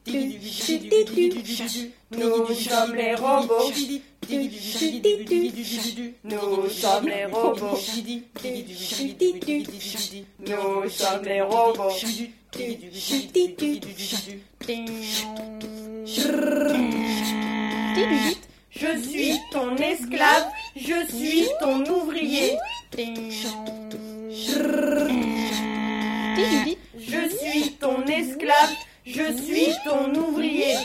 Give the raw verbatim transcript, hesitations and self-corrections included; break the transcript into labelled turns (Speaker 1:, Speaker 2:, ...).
Speaker 1: Nous sommes les robots. Nous sommes les robots. Nous sommes les robots. Je suis ton esclave, je suis ton ouvrier. Je suis ton esclave, je suis ton ouvrier.